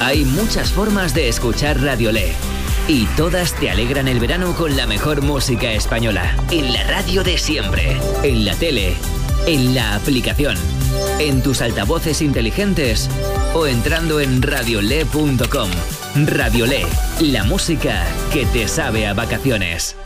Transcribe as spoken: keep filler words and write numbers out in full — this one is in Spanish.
Hay muchas formas de escuchar Radiolé y todas te alegran el verano con la mejor música española. En la radio de siempre, en la tele, en la aplicación, en tus altavoces inteligentes o entrando en radiolé punto com. Radiolé, la música que te sabe a vacaciones.